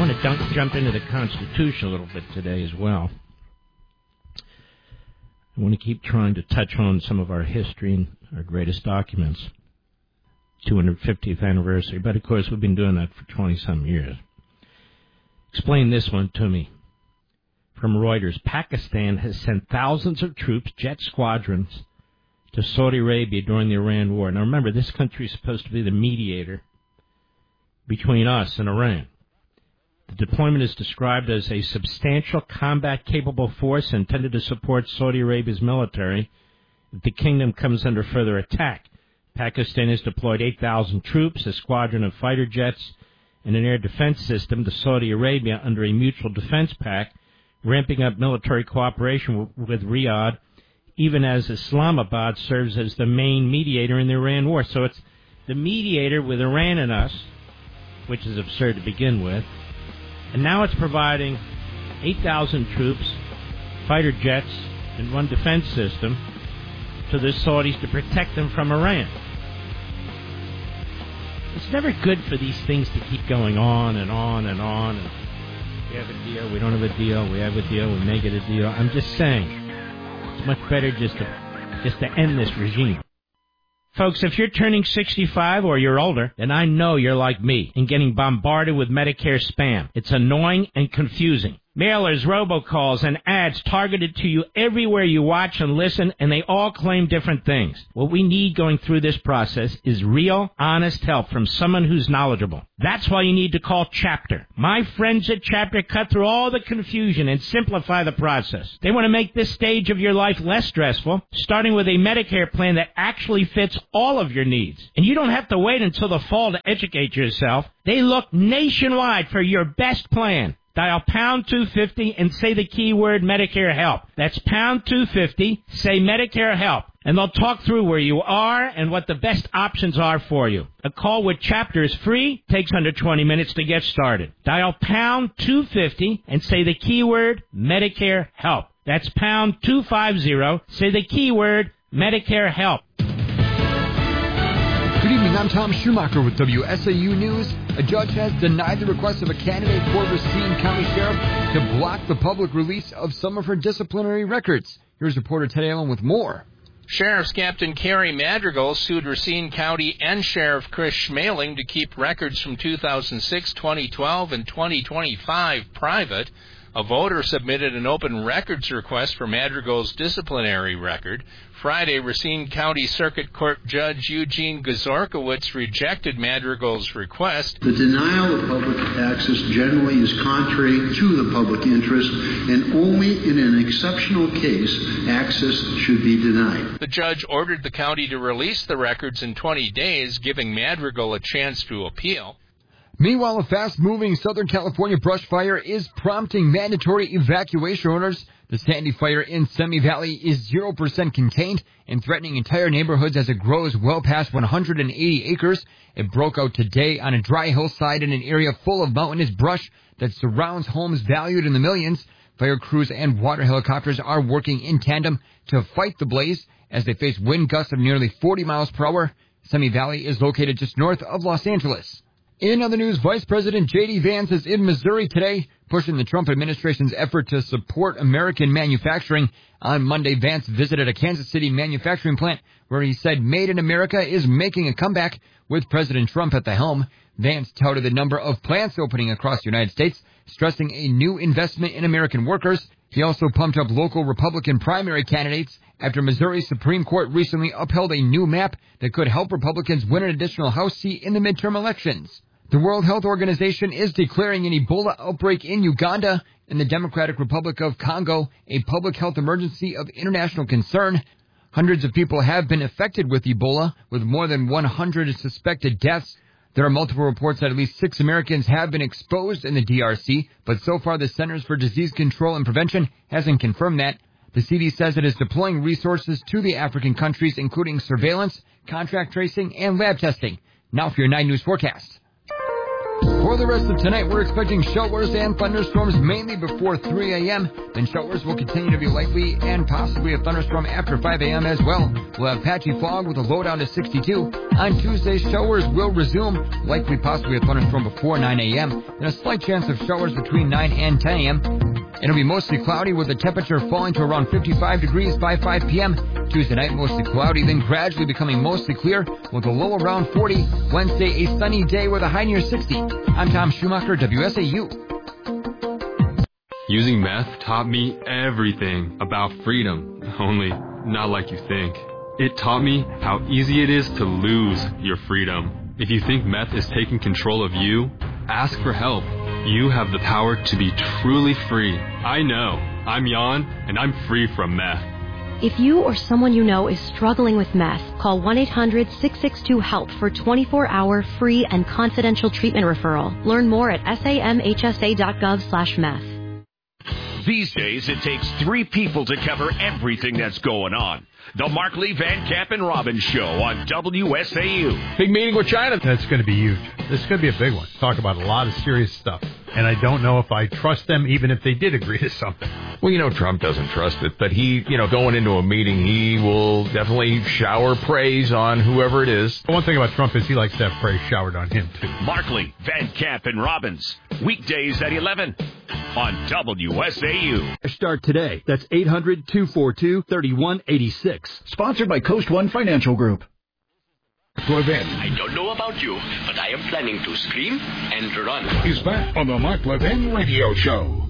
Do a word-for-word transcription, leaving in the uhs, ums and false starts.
want to dunk, jump into the Constitution a little bit today as well. I want to keep trying to touch on some of our history and our greatest documents. two hundred fiftieth anniversary, but of course we've been doing that for twenty-some years. Explain this one to me. From Reuters, Pakistan has sent thousands of troops, jet squadrons, to Saudi Arabia during the Iran war. Now remember, this country is supposed to be the mediator between us and Iran. The deployment is described as a substantial combat-capable force intended to support Saudi Arabia's military if the kingdom comes under further attack. Pakistan has deployed eight thousand troops, a squadron of fighter jets, and an air defense system to Saudi Arabia under a mutual defense pact, ramping up military cooperation with Riyadh, even as Islamabad serves as the main mediator in the Iran war. So it's the mediator with Iran and us, which is absurd to begin with, and now it's providing eight thousand troops, fighter jets, and one defense system to the Saudis to protect them from Iran. It's never good for these things to keep going on and on and on. And we have a deal, we don't have a deal, we have a deal, we make it a deal. I'm just saying, it's much better just to just to end this regime. Folks, if you're turning sixty-five or you're older, then I know you're like me and getting bombarded with Medicare spam. It's annoying and confusing. Mailers, robocalls, and ads targeted to you everywhere you watch and listen, and they all claim different things. What we need going through this process is real, honest help from someone who's knowledgeable. That's why you need to call Chapter. My friends at Chapter cut through all the confusion and simplify the process. They want to make this stage of your life less stressful, starting with a Medicare plan that actually fits all of your needs. And you don't have to wait until the fall to educate yourself. They look nationwide for your best plan. Dial pound two fifty and say the keyword Medicare Help. That's pound two fifty, say Medicare Help, and they'll talk through where you are and what the best options are for you. A call with Chapter is free, takes under twenty minutes to get started. Dial pound two fifty and say the keyword Medicare Help. That's pound two fifty, say the keyword Medicare Help. Good evening, I'm Tom Schumacher with W S A U News. A judge has denied the request of a candidate for Racine County Sheriff to block the public release of some of her disciplinary records. Here's reporter Ted Allen with more. Sheriff's Captain Carrie Madrigal sued Racine County and Sheriff Chris Schmaling to keep records from two thousand six, twenty twelve, and twenty twenty-five private. A voter submitted an open records request for Madrigal's disciplinary record. Friday, Racine County Circuit Court Judge Eugene Gazorkowitz rejected Madrigal's request. The denial of public access generally is contrary to the public interest, and only in an exceptional case, access should be denied. The judge ordered the county to release the records in twenty days, giving Madrigal a chance to appeal. Meanwhile, a fast-moving Southern California brush fire is prompting mandatory evacuation orders. The Sandy fire in Semi Valley is zero percent contained and threatening entire neighborhoods as it grows well past one hundred eighty acres. It broke out today on a dry hillside in an area full of mountainous brush that surrounds homes valued in the millions. Fire crews and water helicopters are working in tandem to fight the blaze as they face wind gusts of nearly forty miles per hour. Semi Valley is located just north of Los Angeles. In other news, Vice President J D. Vance is in Missouri today, pushing the Trump administration's effort to support American manufacturing. On Monday, Vance visited a Kansas City manufacturing plant where he said Made in America is making a comeback with President Trump at the helm. Vance touted the number of plants opening across the United States, stressing a new investment in American workers. He also pumped up local Republican primary candidates after Missouri's Supreme Court recently upheld a new map that could help Republicans win an additional House seat in the midterm elections. The World Health Organization is declaring an Ebola outbreak in Uganda and the Democratic Republic of Congo a public health emergency of international concern. Hundreds of people have been affected with Ebola, with more than one hundred suspected deaths. There are multiple reports that at least six Americans have been exposed in the D R C, but so far the Centers for Disease Control and Prevention hasn't confirmed that. The C D C says it is deploying resources to the African countries, including surveillance, contract tracing, and lab testing. Now for your nine News forecast. For the rest of tonight, we're expecting showers and thunderstorms mainly before three a.m. Then showers will continue to be likely and possibly a thunderstorm after five a.m. as well. We'll have patchy fog with a low down to sixty-two. On Tuesday, showers will resume, likely possibly a thunderstorm before nine a.m. and a slight chance of showers between nine and ten a.m. It'll be mostly cloudy with the temperature falling to around fifty-five degrees by five p.m. Tuesday night, mostly cloudy, then gradually becoming mostly clear with a low around forty. Wednesday, a sunny day with a high near sixty. I'm Tom Schumacher, W S A U. Using meth taught me everything about freedom, only not like you think. It taught me how easy it is to lose your freedom. If you think meth is taking control of you, ask for help. You have the power to be truly free. I know. I'm Jan, and I'm free from meth. If you or someone you know is struggling with meth, call one eight hundred six six two HELP for twenty-four hour free and confidential treatment referral. Learn more at samhsa.gov slash meth. These days, it takes three people to cover everything that's going on. The Markley, Van Camp, and Robbins Show on W S A U. Big meeting with China. That's going to be huge. This is going to be a big one. Talk about a lot of serious stuff. And I don't know if I trust them, even if they did agree to something. Well, you know, Trump doesn't trust it, but he, you know, going into a meeting, he will definitely shower praise on whoever it is. One thing about Trump is he likes to have praise showered on him, too. Markley, Van Camp, and Robbins. Weekdays at eleven on W S A U. Start today. That's eight hundred two four two three one eight six. Sponsored by Coast One Financial Group. I don't know about you, but I am planning to scream and run. He's back on the Mark Levin Radio Show.